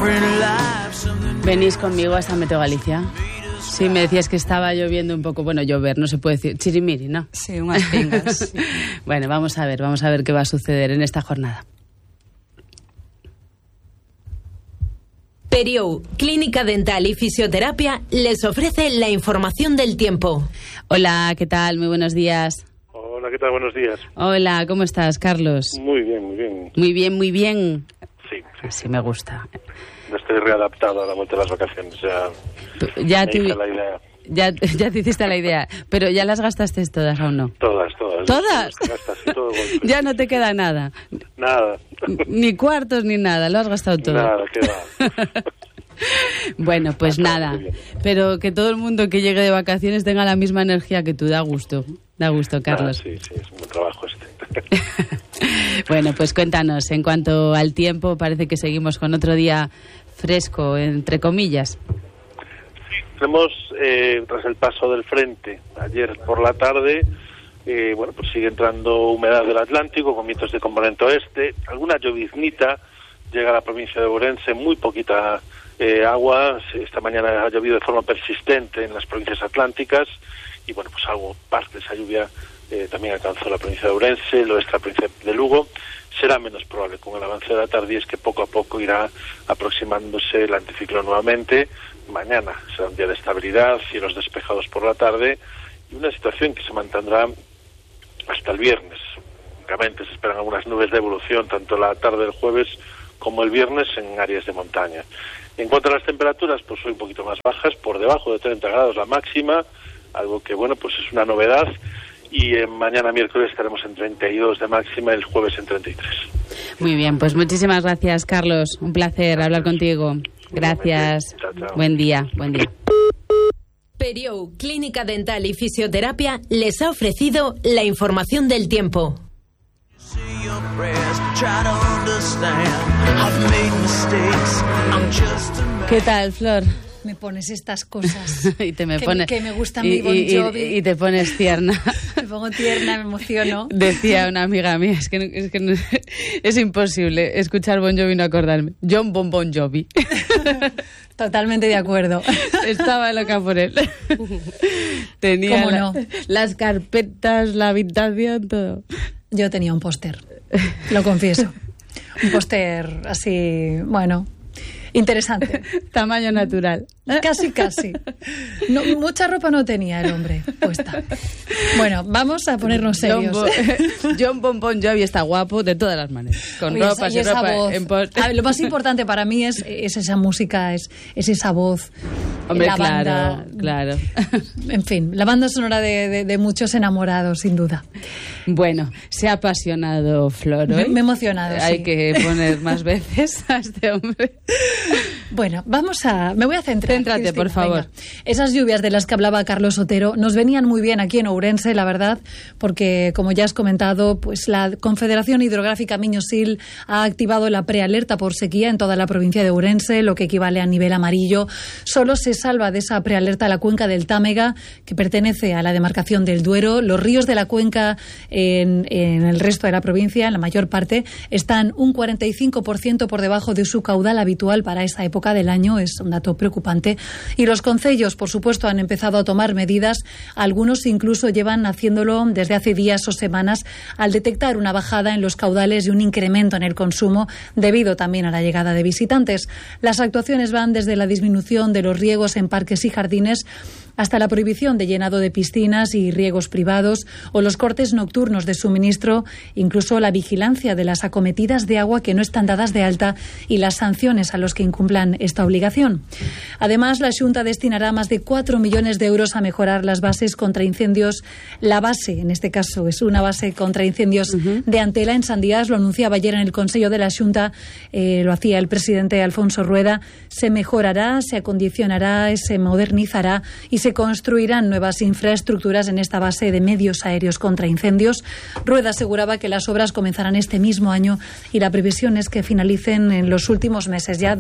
¿Venís conmigo hasta Meteo Galicia? Sí, me decías que estaba lloviendo un poco. Bueno, llover, no se puede decir. Chirimiri, ¿no? Sí, unas pingas. Sí. Bueno, vamos a ver qué va a suceder en esta jornada. Periou, Clínica Dental y Fisioterapia, les ofrece la información del tiempo. Hola, ¿qué tal? Muy buenos días. Hola, ¿qué tal? Buenos días. Hola, ¿cómo estás, Carlos? Muy bien, muy bien. Muy bien, muy bien. Sí. Así me gusta. Ya estoy readaptado a la vuelta de las vacaciones. Ya te hice la idea. Ya te hiciste la idea, pero ¿ya las gastaste todas o no? Todas. ¿Todas? Todo Ya no te queda nada. Nada. Ni cuartos ni nada, lo has gastado todo. Nada, ¿qué va? Bueno, pues nada, pero que todo el mundo que llegue de vacaciones tenga la misma energía que tú, da gusto, Carlos. Sí, es un buen trabajo este. Bueno, pues cuéntanos, en cuanto al tiempo, parece que seguimos con otro día fresco, entre comillas. Tenemos, tras el paso del frente, ayer por la tarde, pues sigue entrando humedad del Atlántico, con vientos de componente oeste, alguna lloviznita llega a la provincia de Ourense, muy poquita agua, esta mañana ha llovido de forma persistente en las provincias atlánticas, y bueno, pues algo, parte de esa lluvia también alcanzó la provincia de Ourense, el oeste de la provincia de Lugo. Será menos probable con el avance de la tarde, y es que poco a poco irá aproximándose el anticiclón nuevamente. Mañana será un día de estabilidad, cielos despejados por la tarde y una situación que se mantendrá hasta el viernes. Únicamente se esperan algunas nubes de evolución tanto la tarde del jueves como el viernes en áreas de montaña. En cuanto a las temperaturas, pues hoy un poquito más bajas, por debajo de 30 grados la máxima, algo que bueno, pues es una novedad. Y mañana miércoles estaremos en 32 de máxima, el jueves en 33. Muy bien, pues muchísimas gracias, Carlos. Un placer hablar contigo. Gracias. Chao. Buen día. Periou, Clínica Dental y Fisioterapia, les ha ofrecido la información del tiempo. ¿Qué tal, Flor? Me pones estas cosas y te me que, pones, que me gusta mi Bon Jovi. Y te pones tierna. Me pongo tierna, me emociono. Decía una amiga mía, es que no, es imposible escuchar Bon Jovi y no acordarme. John Bon Jovi. Totalmente de acuerdo. Estaba loca por él. Tenía las carpetas, la habitación, todo. Yo tenía un póster, lo confieso. Un póster así, bueno, interesante. Tamaño natural. Casi. No, mucha ropa no tenía el hombre puesta. Bueno, vamos a ponernos serios. John Bon Jovi está guapo de todas las maneras. Con ropa, sin ropa. Lo más importante para mí es esa música, es esa voz. Hombre, la banda, claro. En fin, la banda sonora de muchos enamorados, sin duda. Bueno, se ha apasionado Flor hoy. Me he emocionado, sí. Hay que poner más veces a este hombre. Bueno, me voy a centrar. Céntrate, Cristina, por favor. Venga. Esas lluvias de las que hablaba Carlos Otero nos venían muy bien aquí en Ourense, la verdad, porque, como ya has comentado, pues la Confederación Hidrográfica Miño-Sil ha activado la prealerta por sequía en toda la provincia de Ourense, lo que equivale a nivel amarillo. Solo se salva de esa prealerta la cuenca del Támega, que pertenece a la demarcación del Duero. Los ríos de la cuenca en el resto de la provincia, en la mayor parte, están un 45% por debajo de su caudal habitual para esta época del año. Es un dato preocupante. Y los concellos, por supuesto, han empezado a tomar medidas. Algunos incluso llevan haciéndolo desde hace días o semanas al detectar una bajada en los caudales y un incremento en el consumo debido también a la llegada de visitantes. Las actuaciones van desde la disminución de los riegos en parques y jardines hasta la prohibición de llenado de piscinas y riegos privados o los cortes nocturnos de suministro, incluso la vigilancia de las acometidas de agua que no están dadas de alta y las sanciones a los que incumplan esta obligación. Además, la Xunta destinará más de 4 millones de euros a mejorar las bases contra incendios. La base, en este caso, es una base contra incendios de Antela en Sandías. Lo anunciaba ayer en el Consejo de la Xunta, lo hacía el presidente Alfonso Rueda. Se mejorará, se acondicionará, se modernizará y se construirán nuevas infraestructuras en esta base de medios aéreos contra incendios. Rueda aseguraba que las obras comenzarán este mismo año y la previsión es que finalicen en los últimos meses ya del 2020.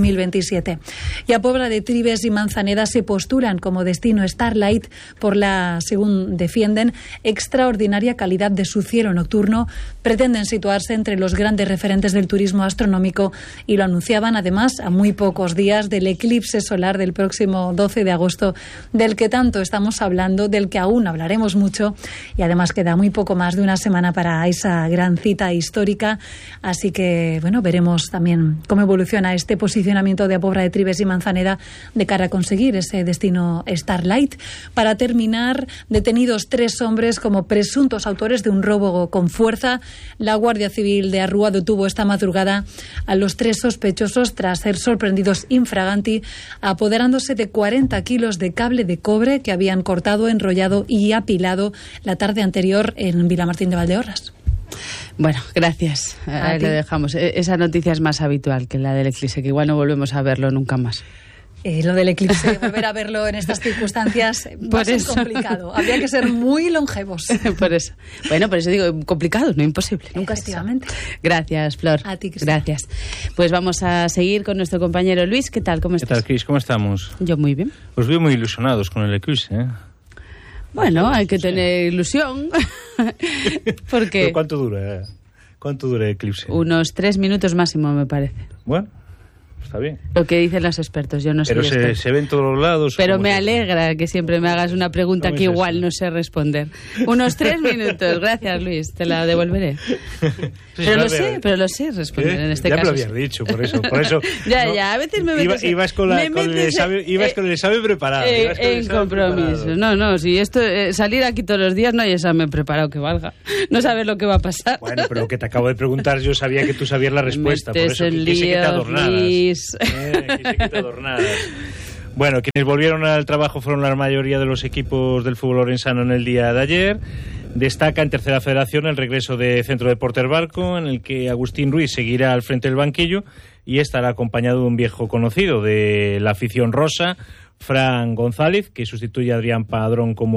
2027. Y a Pobla de Trives y Manzaneda se postulan como destino Starlight por la, según defienden, extraordinaria calidad de su cielo nocturno. Pretenden situarse entre los grandes referentes del turismo astronómico y lo anunciaban además a muy pocos días del eclipse solar del próximo 12 de agosto, del que tanto estamos hablando, del que aún hablaremos mucho, y además queda muy poco más de una semana para esa gran cita histórica. Así que, bueno, veremos también cómo evoluciona este posicionamiento de Pobla de Trives y Manzaneda de cara a conseguir ese destino Starlight. Para terminar, detenidos 3 hombres como presuntos autores de un robo con fuerza. La Guardia Civil de Arrúa detuvo esta madrugada a los 3 sospechosos tras ser sorprendidos infraganti, apoderándose de 40 kilos de cable de cobre que habían cortado, enrollado y apilado la tarde anterior en Vilamartín de Valdeorras. Bueno, gracias. Ahí lo dejamos. Esa noticia es más habitual que la del eclipse, que igual no volvemos a verlo nunca más. Lo del eclipse, volver a verlo en estas circunstancias va a ser complicado. Habría que ser muy longevos. Por eso. Bueno, por eso digo, complicado, no imposible. Nunca Efectivamente. Gracias, Flor. A ti, Cristina. Gracias. Pues vamos a seguir con nuestro compañero Luis. ¿Qué tal? ¿Cómo estás? ¿Qué tal, Cris? ¿Cómo estamos? Yo muy bien. Os veo muy ilusionados con el eclipse, ¿eh? Bueno, hay que tener ilusión. Porque ¿Pero cuánto dura? ¿Cuánto dura el eclipse? Unos 3 minutos máximo, me parece. Bueno, está bien. Lo que dicen los expertos, yo no sé. Pero se ve en todos los lados. Pero me alegra que siempre me hagas una pregunta que igual no sé responder. Unos 3 minutos, gracias Luis, te la devolveré. Pero lo sé responder en este caso. Ya me lo habías dicho, por eso. Ya, a veces me metes... Ibas con el examen preparado. En compromiso. Preparado. No, si esto salir aquí todos los días no hay examen preparado que valga. No sabes lo que va a pasar. Bueno, pero lo que te acabo de preguntar yo sabía que tú sabías la respuesta. Por eso quise que te adornaras. Bueno, quienes volvieron al trabajo fueron la mayoría de los equipos del fútbol orensano en el día de ayer. Destaca en tercera federación el regreso de Centro Deportes Barco, en el que Agustín Ruiz seguirá al frente del banquillo y estará acompañado de un viejo conocido de la afición rosa, Fran González, que sustituye a Adrián Padrón como